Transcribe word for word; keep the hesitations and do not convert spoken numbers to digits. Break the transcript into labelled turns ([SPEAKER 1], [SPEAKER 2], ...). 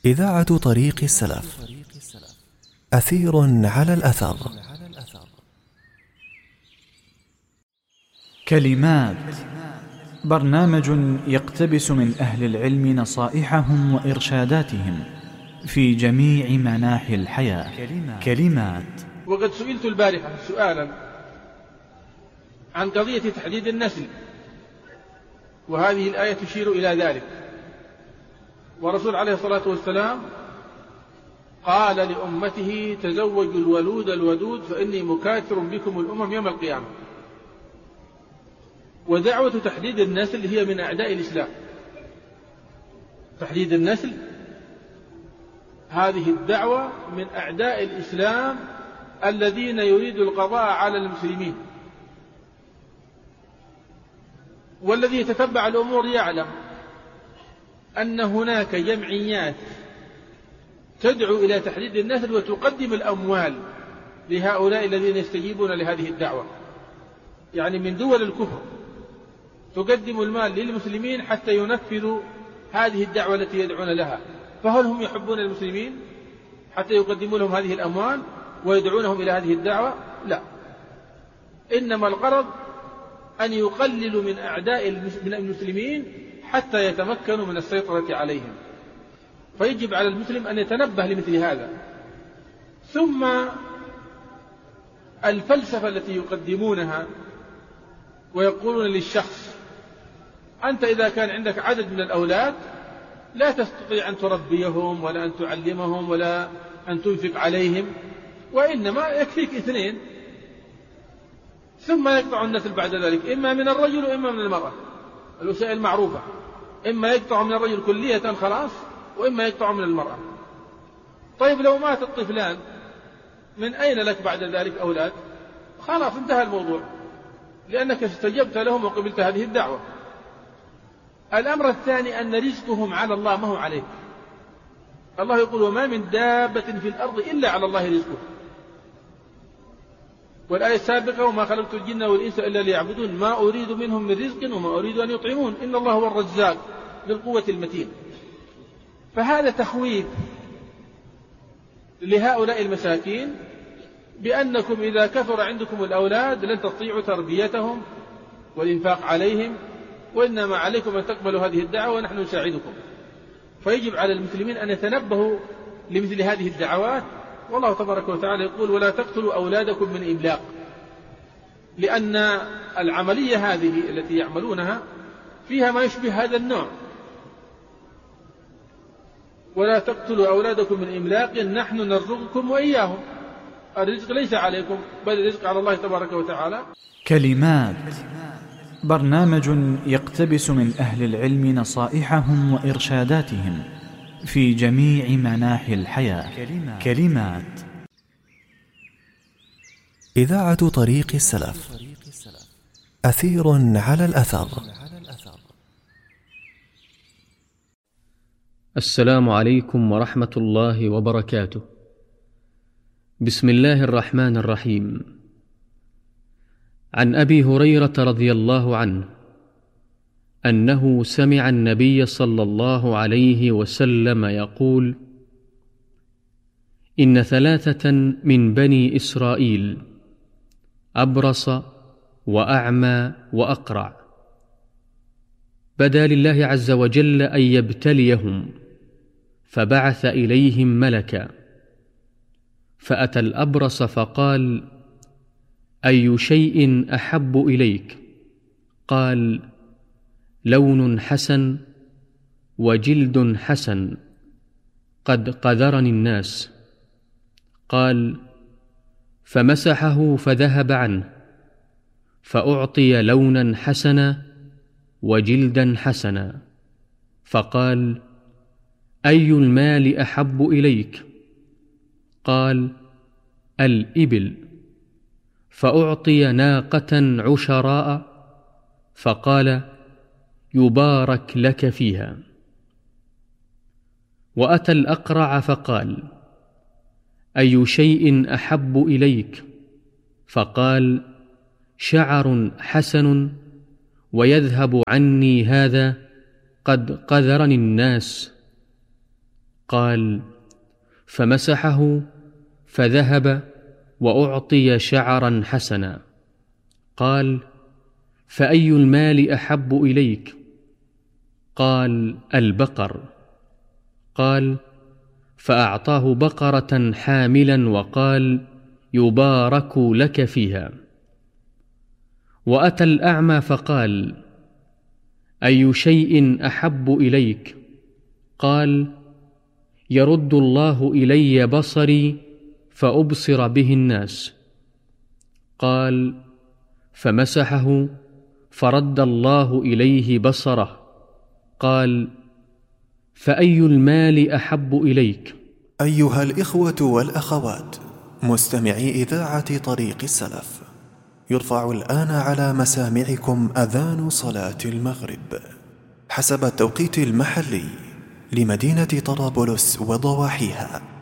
[SPEAKER 1] إذاعة طريق السلف. أثير على الأثر.
[SPEAKER 2] كلمات، برنامج يقتبس من أهل العلم نصائحهم وإرشاداتهم في جميع مناحي الحياة. كلمات.
[SPEAKER 3] وقد سئلت البارحة سؤالا عن قضية تحديد النسل، وهذه الآية تشير إلى ذلك. ورسول عليه الصلاة والسلام قال لأمته: تزوجوا الولود الودود فإني مكاثر بكم الأمم يوم القيامة. ودعوة تحديد النسل هي من أعداء الإسلام. تحديد النسل هذه الدعوة من أعداء الإسلام الذين يريدوا القضاء على المسلمين. والذي يتتبع الأمور يعلم أن هناك جمعيات تدعو إلى تحديد النسل وتقدم الأموال لهؤلاء الذين يستجيبون لهذه الدعوة، يعني من دول الكفر تقدم المال للمسلمين حتى ينفذوا هذه الدعوة التي يدعون لها. فهل هم يحبون المسلمين حتى يقدموا لهم هذه الأموال ويدعونهم إلى هذه الدعوة؟ لا، إنما الغرض أن يقللوا من أعداء المسلمين حتى يتمكنوا من السيطرة عليهم. فيجب على المسلم أن يتنبه لمثل هذا. ثم الفلسفة التي يقدمونها ويقولون للشخص: أنت إذا كان عندك عدد من الأولاد لا تستطيع أن تربيهم ولا أن تعلمهم ولا أن تنفق عليهم، وإنما يكفيك اثنين. ثم يقطع النسل بعد ذلك إما من الرجل وإما من المرأة، الوسائل معروفة، إما يقطع من الرجل كلية خلاص وإما يقطع من المرأة. طيب لو مات الطفلان من أين لك بعد ذلك أولاد؟ خلاص انتهى الموضوع، لأنك استجبت لهم وقبلت هذه الدعوة. الأمر الثاني أن رزقهم على الله ما هو عليك. الله يقول: وما من دابة في الأرض إلا على الله رزقه. والآية السابقة: وما خلقت الجن والإنس إلا ليعبدون ما أريد منهم من رزق وما أريد أن يطعمون إن الله هو الرزاق ذو القوة المتين. فهذا تخويف لهؤلاء المساكين بأنكم إذا كثر عندكم الأولاد لن تستطيعوا تربيتهم والإنفاق عليهم، وإنما عليكم أن تقبلوا هذه الدعوة ونحن نساعدكم. فيجب على المسلمين أن يتنبهوا لمثل هذه الدعوات. والله تبارك وتعالى يقول: ولا تقتلوا أولادكم من إملاق، لأن العملية هذه التي يعملونها فيها ما يشبه هذا النوع. ولا تقتلوا أولادكم من إملاق نحن نرزقكم وإياهم. الرزق ليس عليكم بل الرزق على الله تبارك وتعالى.
[SPEAKER 2] كلمات، برنامج يقتبس من أهل العلم نصائحهم وإرشاداتهم في جميع مناحي الحياة. كلمات.
[SPEAKER 1] إذاعة طريق السلف. أثير على الأثر.
[SPEAKER 4] السلام عليكم ورحمة الله وبركاته. بسم الله الرحمن الرحيم. عن أبي هريرة رضي الله عنه أنه سمع النبي صلى الله عليه وسلم يقول: إن ثلاثة من بني إسرائيل أبرص وأعمى وأقرع بدا لله عز وجل أن يبتليهم، فبعث إليهم ملكا، فأتى الأبرص فقال: أي شيء أحب إليك؟ قال: لون حسن وجلد حسن قد قذرني الناس. قال: فمسحه فذهب عنه، فأعطي لونا حسنا وجلدا حسنا. فقال: أي المال أحب إليك؟ قال: الإبل. فأعطي ناقة عشراء، فقال: يبارك لك فيها. وأتى الأقرع فقال: أي شيء أحب إليك؟ فقال: شعر حسن ويذهب عني هذا قد قذرني الناس. قال: فمسحه فذهب وأعطي شعرا حسنا. قال: فأي المال أحب إليك؟ قال: البقر. قال: فأعطاه بقرة حاملا وقال: يبارك لك فيها. وأتى الأعمى فقال: أي شيء أحب إليك؟ قال: يرد الله إلي بصري فأبصر به الناس. قال: فمسحه فرد الله إليه بصره. قال: فأي المال أحب إليك؟
[SPEAKER 1] أيها الإخوة والأخوات مستمعي إذاعة طريق السلف، يرفع الآن على مسامعكم أذان صلاة المغرب حسب التوقيت المحلي لمدينة طرابلس وضواحيها.